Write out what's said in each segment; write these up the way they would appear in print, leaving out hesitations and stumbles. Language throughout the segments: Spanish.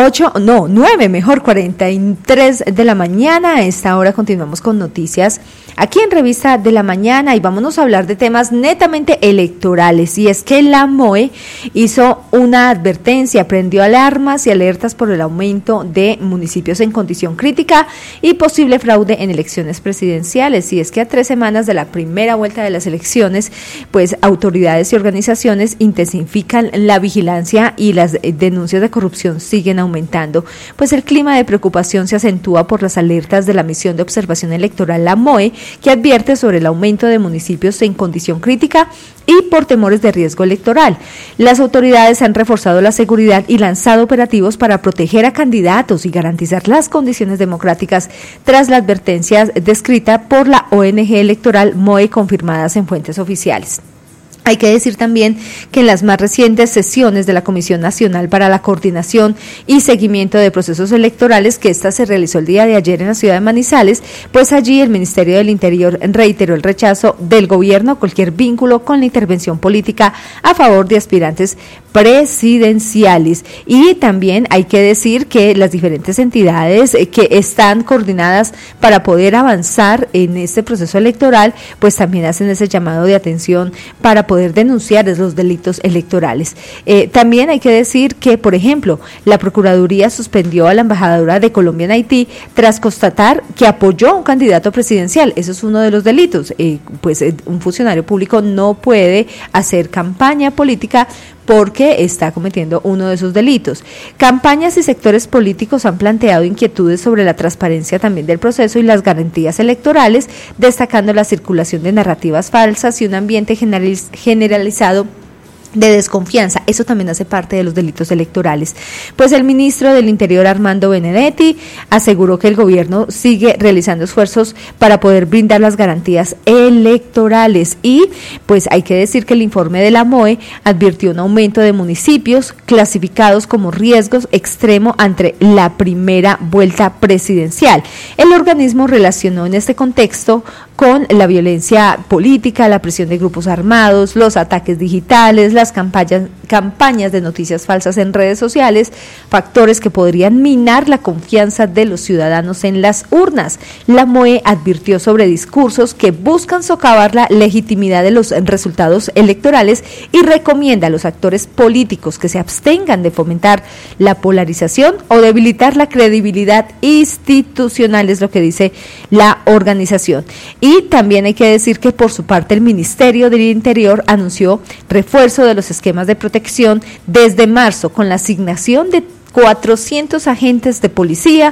9:43 de la mañana. A esta hora continuamos con noticias aquí en Revista de la Mañana y vámonos a hablar de temas netamente electorales. Y es que la MOE hizo una advertencia, prendió alarmas y alertas por el aumento de municipios en condición crítica y posible fraude en elecciones presidenciales. Y es que a 3 semanas de la primera vuelta de las elecciones, pues autoridades y organizaciones intensifican la vigilancia y las denuncias de corrupción siguen aumentando, pues el clima de preocupación se acentúa por las alertas de la misión de observación electoral, la MOE, que advierte sobre el aumento de municipios en condición crítica y por temores de riesgo electoral. Las autoridades han reforzado la seguridad y lanzado operativos para proteger a candidatos y garantizar las condiciones democráticas tras la advertencia descrita por la ONG electoral MOE confirmadas en fuentes oficiales. Hay que decir también que en las más recientes sesiones de la Comisión Nacional para la Coordinación y Seguimiento de Procesos Electorales, que esta se realizó el día de ayer en la ciudad de Manizales, pues allí el Ministerio del Interior reiteró el rechazo del gobierno a cualquier vínculo con la intervención política a favor de aspirantes presidenciales. Y también hay que decir que las diferentes entidades que están coordinadas para poder avanzar en este proceso electoral, pues también hacen ese llamado de atención para poder denunciar los delitos electorales. También hay que decir que, por ejemplo, la Procuraduría suspendió a la embajadora de Colombia en Haití tras constatar que apoyó a un candidato presidencial. Eso es uno de los delitos. Un funcionario público no puede hacer campaña política porque está cometiendo uno de esos delitos. Campañas y sectores políticos han planteado inquietudes sobre la transparencia también del proceso y las garantías electorales, destacando la circulación de narrativas falsas y un ambiente generalizado de desconfianza. Eso también hace parte de los delitos electorales. Pues el ministro del Interior, Armando Benedetti, aseguró que el gobierno sigue realizando esfuerzos para poder brindar las garantías electorales y pues hay que decir que el informe de la MOE advirtió un aumento de municipios clasificados como riesgos extremo ante la primera vuelta presidencial. El organismo relacionó en este contexto con la violencia política, la presión de grupos armados, los ataques digitales, las campañas de noticias falsas en redes sociales, factores que podrían minar la confianza de los ciudadanos en las urnas. La MOE advirtió sobre discursos que buscan socavar la legitimidad de los resultados electorales y recomienda a los actores políticos que se abstengan de fomentar la polarización o debilitar la credibilidad institucional, es lo que dice la organización. Y también hay que decir que por su parte el Ministerio del Interior anunció refuerzo de los esquemas de protección desde marzo con la asignación de 400 agentes de policía,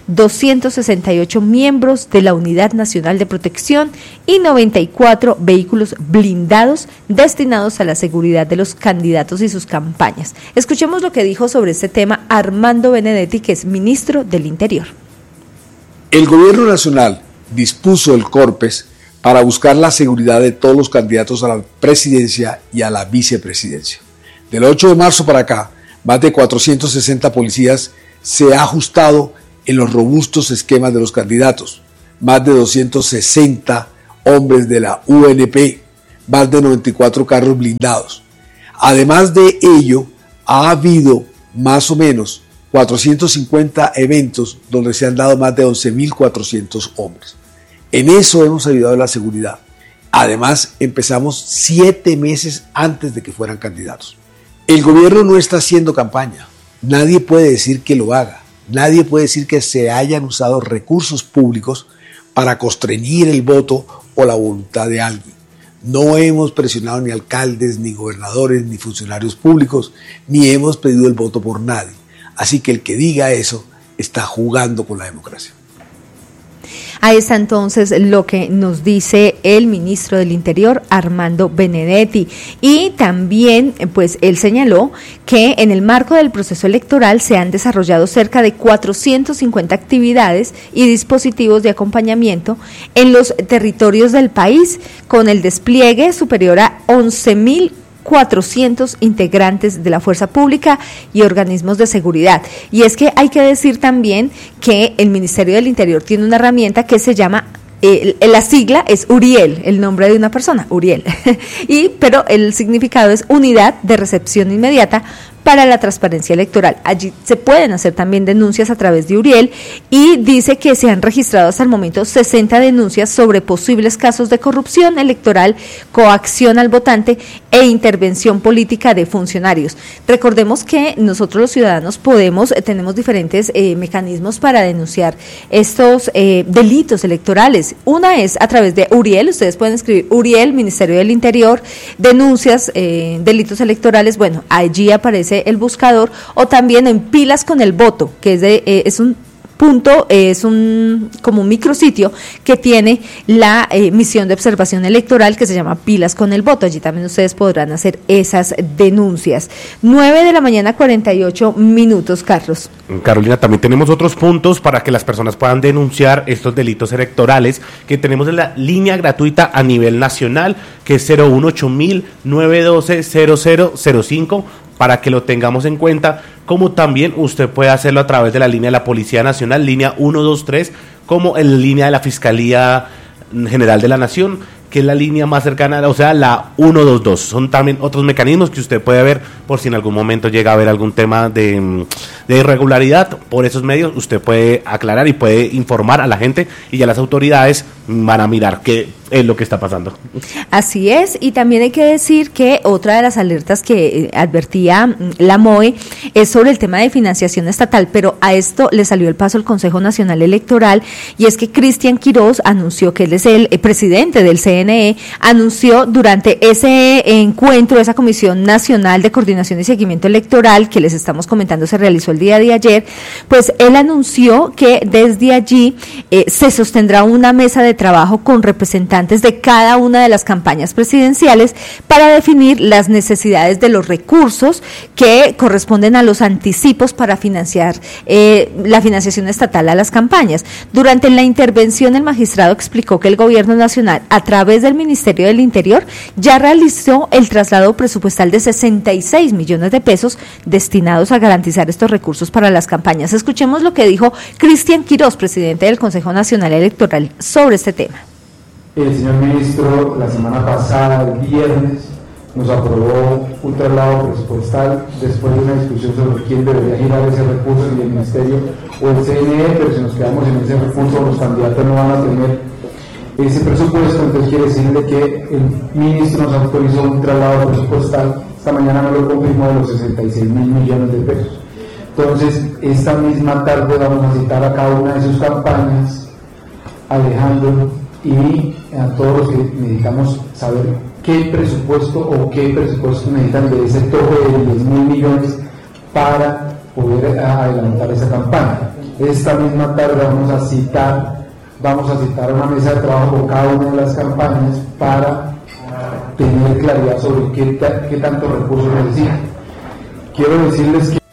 268 miembros de la Unidad Nacional de Protección y 94 vehículos blindados destinados a la seguridad de los candidatos y sus campañas. Escuchemos lo que dijo sobre este tema Armando Benedetti, que es ministro del Interior. El gobierno nacional dispuso el CORPES para buscar la seguridad de todos los candidatos a la presidencia y a la vicepresidencia. Del 8 de marzo para acá, más de 460 policías se ha ajustado en los robustos esquemas de los candidatos, más de 260 hombres de la UNP, más de 94 carros blindados. Además de ello, ha habido más o menos 450 eventos donde se han dado más de 11.400 hombres. En eso hemos ayudado a la seguridad. Además, empezamos 7 meses antes de que fueran candidatos. El gobierno no está haciendo campaña. Nadie puede decir que lo haga. Nadie puede decir que se hayan usado recursos públicos para constreñir el voto o la voluntad de alguien. No hemos presionado ni alcaldes, ni gobernadores, ni funcionarios públicos, ni hemos pedido el voto por nadie. Así que el que diga eso está jugando con la democracia. Ahí está entonces lo que nos dice el ministro del Interior, Armando Benedetti. Y también, pues, él señaló que en el marco del proceso electoral se han desarrollado cerca de 450 actividades y dispositivos de acompañamiento en los territorios del país, con el despliegue superior a 11.400 integrantes de la fuerza pública y organismos de seguridad. Y es que hay que decir también que el Ministerio del Interior tiene una herramienta que se llama, la sigla es Uriel, el nombre de una persona, Uriel, pero el significado es Unidad de Recepción Inmediata para la transparencia electoral. Allí se pueden hacer también denuncias a través de Uriel y dice que se han registrado hasta el momento 60 denuncias sobre posibles casos de corrupción electoral, coacción al votante e intervención política de funcionarios. Recordemos que nosotros los ciudadanos tenemos diferentes mecanismos para denunciar estos delitos electorales. Una es a través de Uriel, ustedes pueden escribir Uriel, Ministerio del Interior, denuncias, delitos electorales, bueno, allí aparece el buscador, o también en Pilas con el Voto, que es un punto, como un micrositio que tiene la misión de observación electoral que se llama Pilas con el Voto. Allí también ustedes podrán hacer esas denuncias. 9:48 a.m, Carlos. Carolina, también tenemos otros puntos para que las personas puedan denunciar estos delitos electorales que tenemos en la línea gratuita a nivel nacional, que es 018-912-0005, para que lo tengamos en cuenta, como también usted puede hacerlo a través de la línea de la Policía Nacional, línea 123, como en la línea de la Fiscalía General de la Nación, que es la línea más cercana, o sea, la 122. Son también otros mecanismos que usted puede ver por si en algún momento llega a haber algún tema de irregularidad. Por esos medios usted puede aclarar y puede informar a la gente, y ya las autoridades van a mirar qué es lo que está pasando. Así es, y también hay que decir que otra de las alertas que advertía la MOE es sobre el tema de financiación estatal, pero a esto le salió el paso al Consejo Nacional Electoral, y es que Cristian Quirós anunció que él es el presidente del CNE, anunció durante ese encuentro, esa Comisión Nacional de Coordinación y Seguimiento Electoral que les estamos comentando se realizó el día de ayer, pues él anunció que desde allí se sostendrá una mesa de trabajo con representantes de cada una de las campañas presidenciales para definir las necesidades de los recursos que corresponden a los anticipos para financiar la financiación estatal a las campañas. Durante la intervención, el magistrado explicó que el Gobierno Nacional, a través del Ministerio del Interior, ya realizó el traslado presupuestal de 66 millones de pesos destinados a garantizar estos recursos para las campañas. Escuchemos lo que dijo Cristian Quirós, presidente del Consejo Nacional Electoral, sobre este tema. El señor ministro la semana pasada, el viernes, nos aprobó un traslado presupuestal después de una discusión sobre quién debería girar ese recurso, si el ministerio o el CNE, pero si nos quedamos en ese recurso, los candidatos no van a tener ese presupuesto. Entonces quiere decirle que el ministro nos autorizó un traslado presupuestal, esta mañana me lo confirmó, de los 66 mil millones de pesos. Entonces, esta misma tarde vamos a citar a cada una de sus campañas, Alejandro, y a todos los que necesitamos saber qué presupuesto necesitan de ese tope de 10 mil millones para poder adelantar esa campaña. Esta misma tarde vamos a citar una mesa de trabajo con cada una de las campañas para tener claridad sobre qué tantos recursos necesitan. Quiero decirles que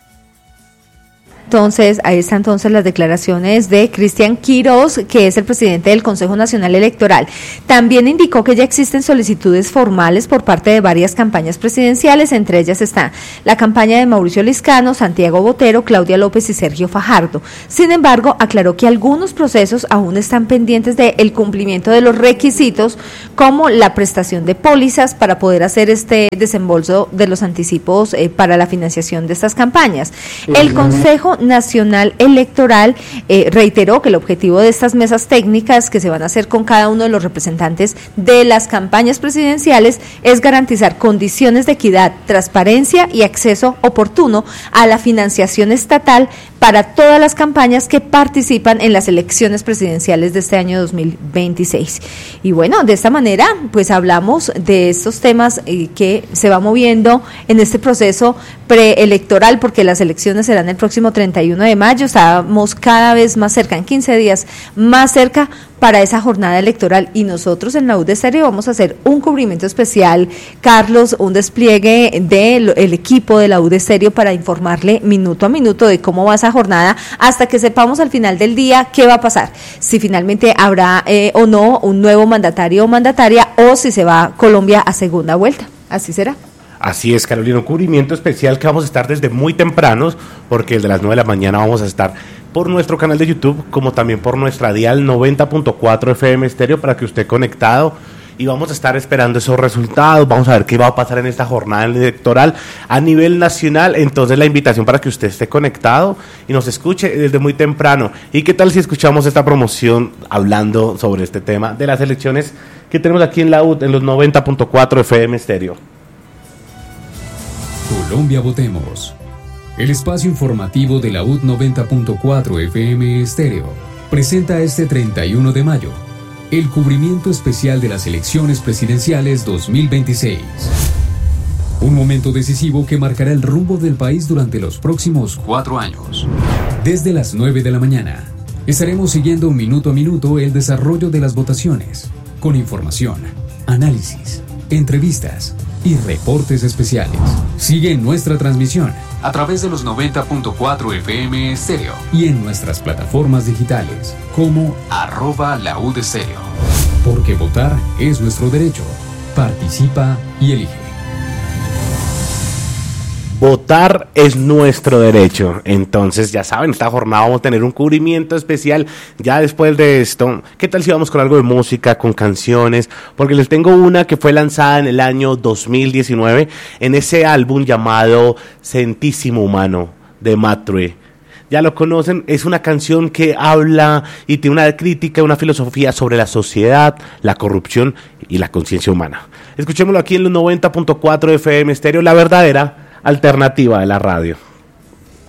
Entonces, ahí están entonces las declaraciones de Cristian Quirós, que es el presidente del Consejo Nacional Electoral. También indicó que ya existen solicitudes formales por parte de varias campañas presidenciales, entre ellas está la campaña de Mauricio Liscano, Santiago Botero, Claudia López y Sergio Fajardo. Sin embargo, aclaró que algunos procesos aún están pendientes del cumplimiento de los requisitos, como la prestación de pólizas para poder hacer este desembolso de los anticipos para la financiación de estas campañas. El Consejo Nacional Electoral reiteró que el objetivo de estas mesas técnicas que se van a hacer con cada uno de los representantes de las campañas presidenciales es garantizar condiciones de equidad, transparencia y acceso oportuno a la financiación estatal para todas las campañas que participan en las elecciones presidenciales de este año 2026. Y bueno, de esta manera pues hablamos de estos temas que se va moviendo en este proceso preelectoral, porque las elecciones serán el próximo 31 de mayo, estamos cada vez más cerca, en 15 días más cerca para esa jornada electoral, y nosotros en la UD Estéreo vamos a hacer un cubrimiento especial, Carlos, un despliegue del equipo de la UD Estéreo para informarle minuto a minuto de cómo va esa jornada, hasta que sepamos al final del día qué va a pasar, si finalmente habrá o no un nuevo mandatario o mandataria, o si se va Colombia a segunda vuelta. Así será. Así es, Carolina, un cubrimiento especial que vamos a estar desde muy tempranos, porque desde las 9 de la mañana vamos a estar por nuestro canal de YouTube, como también por nuestra dial 90.4 FM Estéreo, para que usted conectado y vamos a estar esperando esos resultados, vamos a ver qué va a pasar en esta jornada electoral a nivel nacional. Entonces la invitación para que usted esté conectado y nos escuche desde muy temprano. ¿Y qué tal si escuchamos esta promoción hablando sobre este tema de las elecciones que tenemos aquí en la UD en los 90.4 FM Estéreo? Colombia Votemos, el espacio informativo de la UD 90.4 FM Estéreo, presenta este 31 de mayo el cubrimiento especial de las elecciones presidenciales 2026. Un momento decisivo que marcará el rumbo del país durante los próximos 4 años. Desde las 9 de la mañana, estaremos siguiendo minuto a minuto el desarrollo de las votaciones, con información, análisis, entrevistas y reportes especiales. Sigue nuestra transmisión a través de los 90.4 FM Estéreo y en nuestras plataformas digitales como @laudestéreo. Porque votar es nuestro derecho. Participa y elige. Votar es nuestro derecho. Entonces, ya saben, esta jornada vamos a tener un cubrimiento especial. Ya después de esto, ¿qué tal si vamos con algo de música, con canciones? Porque les tengo una que fue lanzada en el año 2019 en ese álbum llamado Sentísimo Humano de Matre. Ya lo conocen, es una canción que habla y tiene una crítica, una filosofía sobre la sociedad, la corrupción y la conciencia humana. Escuchémoslo aquí en los 90.4 FM Estéreo, la verdadera alternativa de la radio.